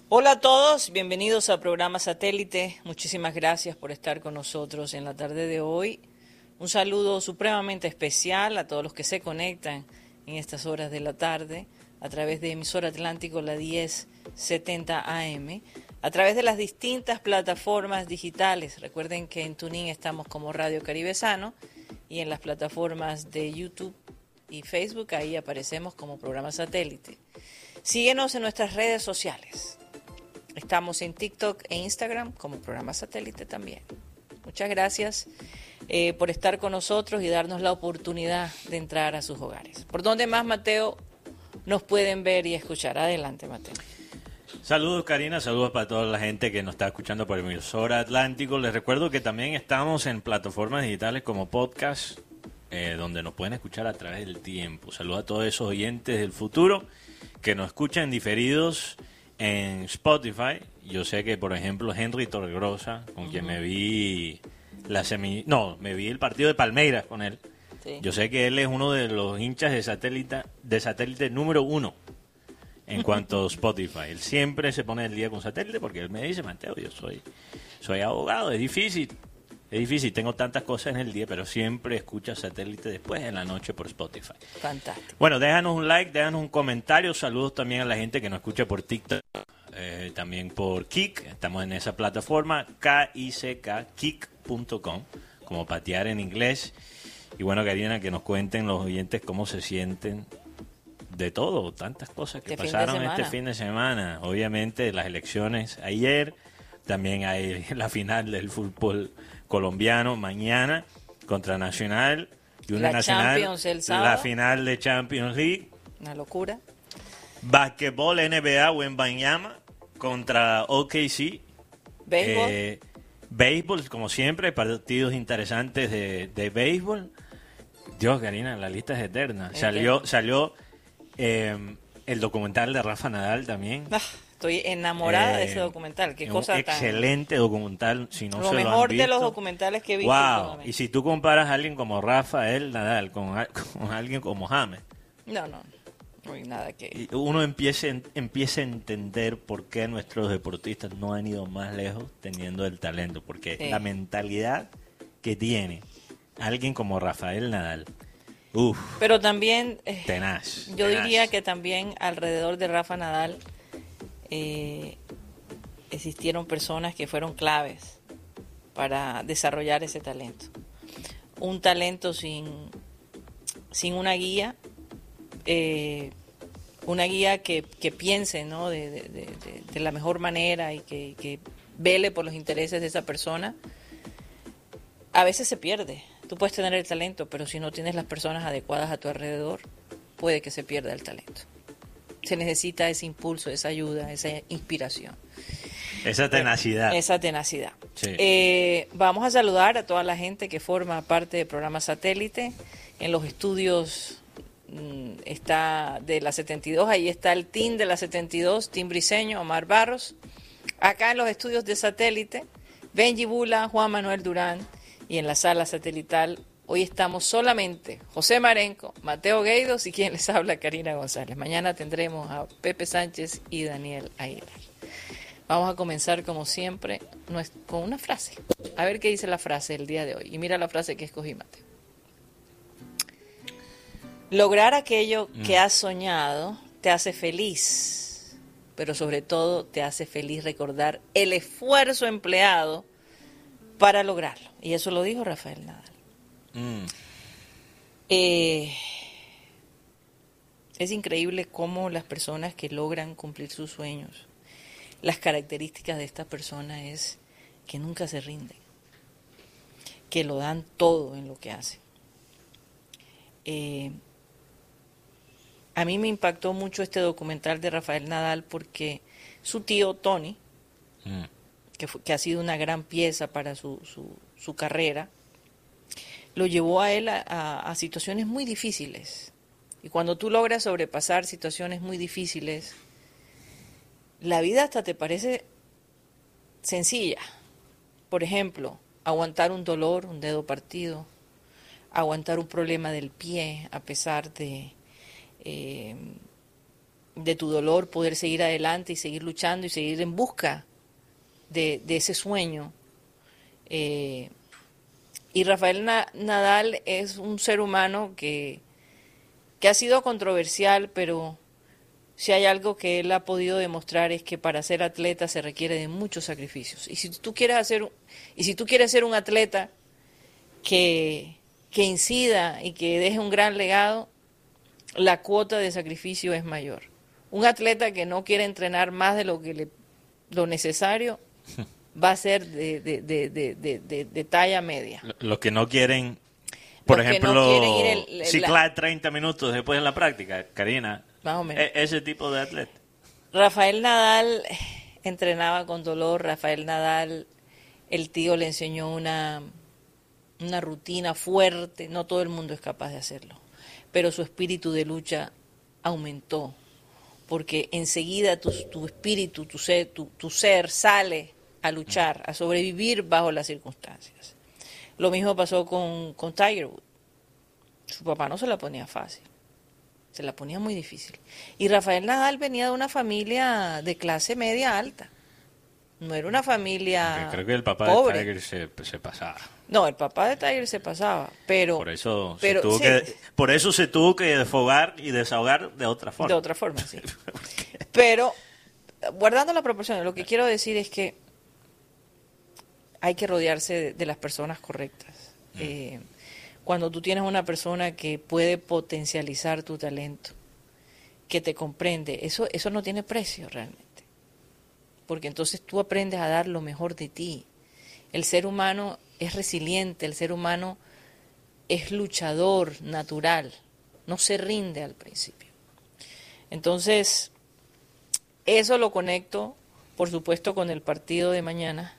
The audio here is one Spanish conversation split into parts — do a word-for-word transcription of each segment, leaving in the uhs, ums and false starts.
Hola a todos, bienvenidos a Programa Satélite. Muchísimas gracias por estar con nosotros en la tarde de hoy. Un saludo supremamente especial a todos los que se conectan en estas horas de la tarde a través de emisora Atlántico la diez setenta A M, a través de las distintas plataformas digitales. Recuerden que en TuneIn estamos como Radio Caribesano y en las plataformas de YouTube y Facebook ahí aparecemos como Programa Satélite. Síguenos en nuestras redes sociales. Estamos en TikTok e Instagram como Programa Satélite también. Muchas gracias eh, por estar con nosotros y darnos la oportunidad de entrar a sus hogares. ¿Por dónde más, Mateo, nos pueden ver y escuchar? Adelante, Mateo. Saludos, Karina, saludos para toda la gente que nos está escuchando por emisora Atlántico. Les recuerdo que también estamos en plataformas digitales como podcast, eh, donde nos pueden escuchar a través del tiempo. Saludos a todos esos oyentes del futuro que nos escuchan diferidos en Spotify. Yo sé que, por ejemplo, Henry Torregrosa, con uh-huh. quien me vi la semi... No, me vi el partido de Palmeiras con él. Sí. Yo sé que él es uno de los hinchas de satélite, de satélite número uno en cuanto a Spotify. Él siempre se pone el día con satélite porque él me dice, Mateo, yo soy, soy abogado, es difícil. Es difícil, tengo tantas cosas en el día, pero siempre escucha satélite después en la noche por Spotify. Fantástico. Bueno, déjanos un like, déjanos un comentario. Saludos también a la gente que nos escucha por TikTok, eh, también por Kik. Estamos en esa plataforma, K I C K, kik punto com, como patear en inglés. Y bueno, Karina, que nos cuenten los oyentes cómo se sienten de todo, tantas cosas que este pasaron fin este fin de semana. Obviamente las elecciones ayer, también hay la final del fútbol colombiano mañana contra Nacional y una la Nacional, Champions el sábado. La final de Champions League, una locura. Basquetbol N B A Wembanyama contra O K C, béisbol, eh, béisbol como siempre, partidos interesantes de, de béisbol. Dios, Karina, la lista es eterna. Salió, salió eh, el documental de Rafa Nadal también. Ah. Estoy enamorada eh, de ese documental. Qué cosa tan... excelente documental. Si no lo se mejor lo han visto, de los documentales que he visto. Wow. Y si tú comparas a alguien como Rafael Nadal con, con alguien como James. No, no. No hay nada que... Uno empieza, empieza a entender por qué nuestros deportistas no han ido más lejos teniendo el talento. Porque sí. La mentalidad que tiene alguien como Rafael Nadal. Uf. Pero también... Eh, tenaz. Yo tenaz. diría que también alrededor de Rafa Nadal... Eh, existieron personas que fueron claves para desarrollar ese talento. Un talento sin, sin una guía, eh, una guía que, que piense, ¿no? de, de, de, de la mejor manera y que, que vele por los intereses de esa persona, a veces se pierde. Tú puedes tener el talento, pero si no tienes las personas adecuadas a tu alrededor, puede que se pierda el talento. Se necesita ese impulso, esa ayuda, esa inspiración. Esa tenacidad. Esa tenacidad. Sí. Eh, vamos a saludar a toda la gente que forma parte del programa Satélite. En los estudios mmm, está de la setenta y dos, ahí está el team de la setenta y dos, Team Briseño, Omar Barros. Acá en los estudios de Satélite, Benji Bula, Juan Manuel Durán, y en la sala satelital, hoy estamos solamente José Marenco, Mateo Gueidos y quien les habla, Karina González. Mañana tendremos a Pepe Sánchez y Daniel Aguilar. Vamos a comenzar, como siempre, con una frase. A ver qué dice la frase del día de hoy. Y mira la frase que escogí, Mateo. Lograr aquello que has soñado te hace feliz, pero sobre todo te hace feliz recordar el esfuerzo empleado para lograrlo. Y eso lo dijo Rafael Nadal. Mm. Eh, es increíble cómo las personas que logran cumplir sus sueños, las características de estas personas es que nunca se rinden, que lo dan todo en lo que hacen. Eh, a mí me impactó mucho este documental de Rafael Nadal porque su tío Tony, mm. que, fue, que ha sido una gran pieza para su, su, su carrera, lo llevó a él a, a, a situaciones muy difíciles. Y cuando tú logras sobrepasar situaciones muy difíciles, la vida hasta te parece sencilla. Por ejemplo, aguantar un dolor, un dedo partido, aguantar un problema del pie a pesar de, eh, de tu dolor, poder seguir adelante y seguir luchando y seguir en busca de, de ese sueño. Eh, y Rafael Nadal es un ser humano que, que ha sido controversial, pero si hay algo que él ha podido demostrar es que para ser atleta se requiere de muchos sacrificios. Y si tú quieres hacer, y si tú quieres ser un atleta que, que incida y que deje un gran legado, la cuota de sacrificio es mayor. Un atleta que no quiere entrenar más de lo que le, lo necesario va a ser de, de, de, de, de, de, de talla media. Los que no quieren, por Los ejemplo, no quieren ir el, el, ciclar treinta minutos después de la práctica, Karina. Más o menos. E- ese tipo de atleta. Rafael Nadal entrenaba con dolor. Rafael Nadal, el tío le enseñó una, una rutina fuerte. No todo el mundo es capaz de hacerlo. Pero su espíritu de lucha aumentó. Porque enseguida tu, tu espíritu, tu ser, tu, tu ser sale a luchar, a sobrevivir bajo las circunstancias. Lo mismo pasó con, con Tiger Woods. Su papá no se la ponía fácil. Se la ponía muy difícil. Y Rafael Nadal venía de una familia de clase media alta. No era una familia Creo que el papá pobre. de Tiger se, se pasaba. No, el papá de Tiger se pasaba, pero... Por eso, pero, se tuvo sí, que, por eso se tuvo que desfogar y desahogar de otra forma. De otra forma, sí. Pero, guardando la proporción, lo que quiero decir es que hay que rodearse de, de las personas correctas. Mm. Eh, cuando tú tienes una persona que puede potencializar tu talento, que te comprende, eso, eso no tiene precio realmente. Porque entonces tú aprendes a dar lo mejor de ti. El ser humano es resiliente, el ser humano es luchador natural, no se rinde al principio. Entonces, eso lo conecto, por supuesto, con el partido de mañana,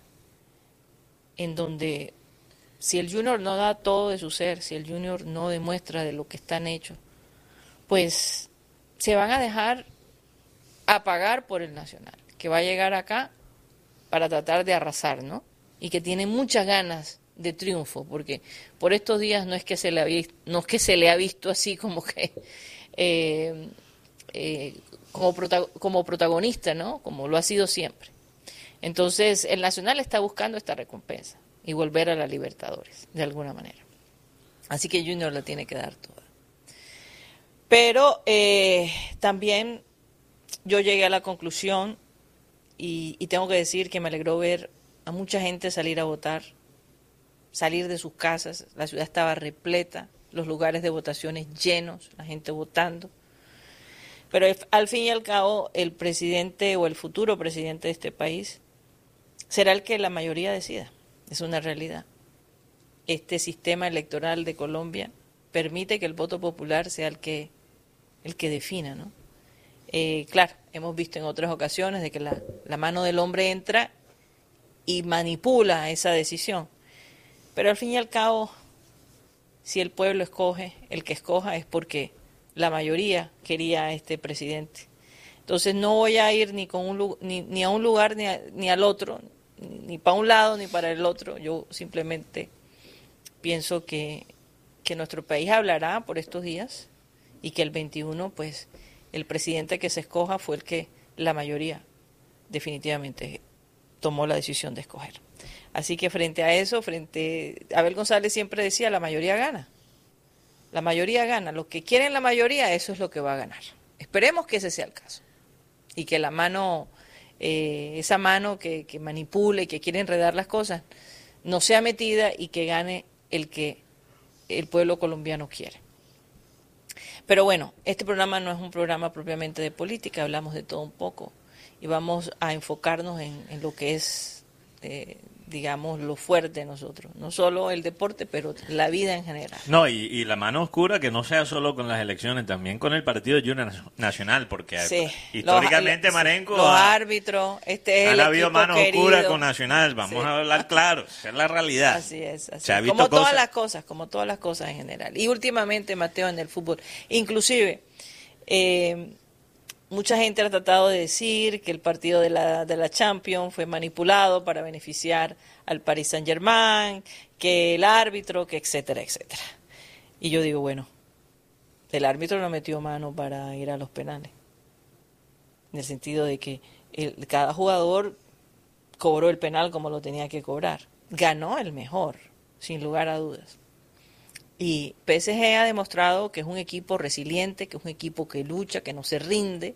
en donde si el Junior no da todo de su ser, si el Junior no demuestra de lo que están hechos, pues se van a dejar apagar por el Nacional, que va a llegar acá para tratar de arrasar, ¿no? Y que tiene muchas ganas de triunfo, porque por estos días no es que se le ha visto, no es que se le ha visto así como que eh, eh, como, prota, como protagonista, ¿no? Como lo ha sido siempre. Entonces el Nacional está buscando esta recompensa y volver a la Libertadores, de alguna manera. Así que Junior la tiene que dar toda. Pero eh, también yo llegué a la conclusión y, y tengo que decir que me alegró ver a mucha gente salir a votar, salir de sus casas. La ciudad estaba repleta, los lugares de votaciones llenos, la gente votando. Pero al fin y al cabo, el presidente o el futuro presidente de este país será el que la mayoría decida. Es una realidad. Este sistema electoral de Colombia permite que el voto popular sea el que, el que defina, ¿no? Eh, claro, hemos visto en otras ocasiones de que la, la mano del hombre entra y manipula esa decisión. Pero al fin y al cabo, si el pueblo escoge, el que escoja es porque la mayoría quería a este presidente. Entonces no voy a ir ni con un ni, ni a un lugar ni, a, ni al otro, ni, ni para un lado ni para el otro. Yo simplemente pienso que, que nuestro país hablará por estos días y que el veintiuno, pues, el presidente que se escoja fue el que la mayoría definitivamente tomó la decisión de escoger. Así que frente a eso, frente Abel González siempre decía, la mayoría gana. La mayoría gana. Los que quieren la mayoría, eso es lo que va a ganar. Esperemos que ese sea el caso. Y que la mano, eh, esa mano que, que manipule, que quiere enredar las cosas, no sea metida y que gane el que el pueblo colombiano quiere. Pero bueno, este programa no es un programa propiamente de política, hablamos de todo un poco. Y vamos a enfocarnos en, en lo que es, eh, digamos, lo fuerte de nosotros. No solo el deporte, pero la vida en general. No, y, y la mano oscura que no sea solo con las elecciones, también con el Partido Junior Nacional, porque sí, históricamente los, Marenco... Los ha, árbitros, este es han el habido equipo manos querido. oscuras con Nacional, vamos sí. a hablar claro, esa es la realidad. Así es, así Se ha es. visto Como cosas. todas las cosas, como todas las cosas en general. Y últimamente, Mateo, en el fútbol, inclusive... Eh, mucha gente ha tratado de decir que el partido de la, de la Champions fue manipulado para beneficiar al Paris Saint-Germain, que el árbitro, que etcétera, etcétera. Y yo digo, bueno, el árbitro no metió mano para ir a los penales. en el sentido de que el, cada jugador cobró el penal como lo tenía que cobrar. Ganó el mejor, sin lugar a dudas. Y P S G ha demostrado que es un equipo resiliente, que es un equipo que lucha, que no se rinde.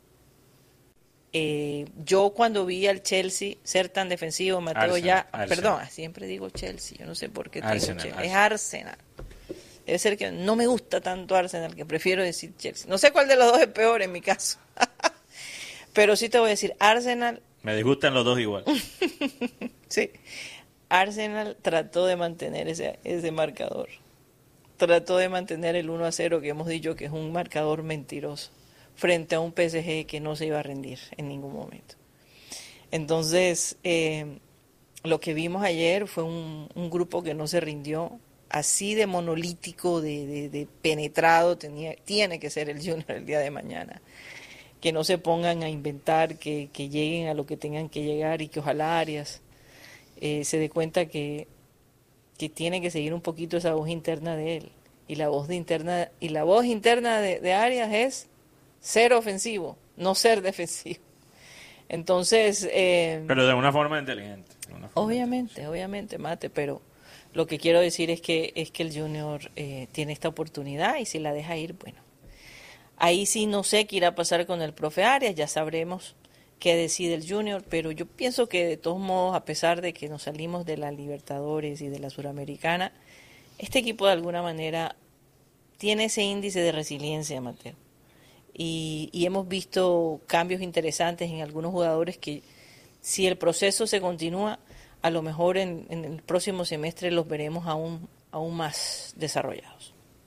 Eh, yo cuando vi al Chelsea ser tan defensivo, Mateo, Arsenal, ya, Arsenal. perdón, siempre digo Chelsea, yo no sé por qué tengo Arsenal, Chelsea, Arsenal. es Arsenal. Debe ser que no me gusta tanto Arsenal, que prefiero decir Chelsea. No sé cuál de los dos es peor en mi caso. Pero sí te voy a decir, Arsenal... Me disgustan los dos igual. Sí, Arsenal trató de mantener ese, ese marcador. Trató de mantener el uno a cero, que hemos dicho que es un marcador mentiroso, frente a un P S G que no se iba a rendir en ningún momento. Entonces, eh, lo que vimos ayer fue un, un grupo que no se rindió, así de monolítico, de, de, de penetrado, tenía, tiene que ser el Junior el día de mañana. Que no se pongan a inventar, que, que lleguen a lo que tengan que llegar y que ojalá Arias eh, se dé cuenta que, que tiene que seguir un poquito esa voz interna de él. Y la voz de interna y la voz interna de, de Arias es ser ofensivo, no ser defensivo. Entonces... Eh, pero de una forma inteligente. De una forma obviamente, inteligente. obviamente, Mate, pero lo que quiero decir es que, es que el Junior eh, tiene esta oportunidad y si la deja ir, bueno. Ahí sí no sé qué irá a pasar con el profe Arias, ya sabremos qué decide el Junior, pero yo pienso que de todos modos, a pesar de que nos salimos de la Libertadores y de la Suramericana, este equipo de alguna manera tiene ese índice de resiliencia, Mateo. Y, y hemos visto cambios interesantes en algunos jugadores que si el proceso se continúa, a lo mejor en, en el próximo semestre los veremos aún, aún más desarrollados.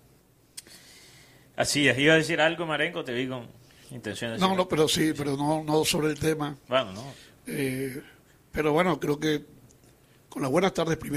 Así es, iba a decir algo, Marenco, te vi con intención de decir No, algo. no, pero sí, pero no, no sobre el tema. Bueno, no. Eh, pero bueno, creo que con las buenas tardes primero.